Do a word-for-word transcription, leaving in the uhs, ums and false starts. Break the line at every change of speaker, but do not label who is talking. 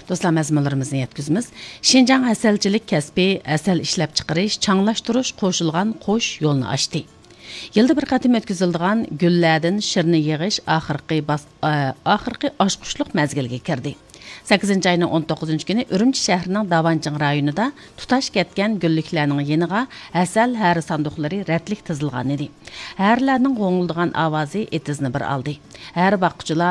Do'stlar, mazmunlarimizni yetkizimiz. Şinjan asalchilik kasbi, asal ishlab chiqarish, changlashtirish qo'shilgan qo'sh yo'lni ochdi. Yılda bir qatim o'tkaziladigan gullardan shirni yig'ish oxirgi oxirgi oshqushliq mezgilga kirdi. sakkizinchi ayning o'n to'qqizinchi kuni Urumchi shahrining Davanching rayonida tutash ketgan gulliklarning yeniga asal hari sanduqlari ratlik tizilgan edi. Harlarning g'o'ngildigan ovozi etizni bir oldi. Har boquvchilar